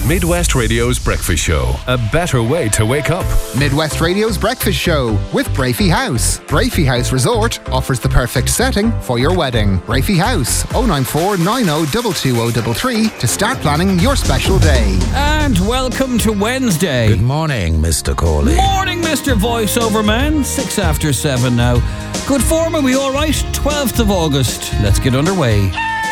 Midwest Radio's Breakfast Show. A better way to wake up. Midwest Radio's Breakfast Show with Brafey House. Brafey House Resort offers the perfect setting for your wedding. Brafey House, 094 90 22033 to start planning your special day. And welcome to Wednesday. Good morning, Mr. Corley. Morning, Mr. Voiceover Man. 6:07 now. Good form, are we all right? 12th of August. Let's get underway.